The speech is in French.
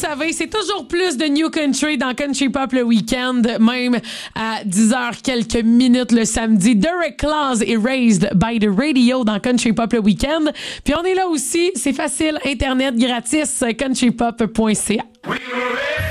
savez, c'est toujours plus de New Country dans Country Pop le week-end, même à 10h quelques minutes le samedi. Derek Claus et Raised by the Radio dans Country Pop le week-end. Puis on est là aussi, c'est facile, Internet gratis, countrypop.ca.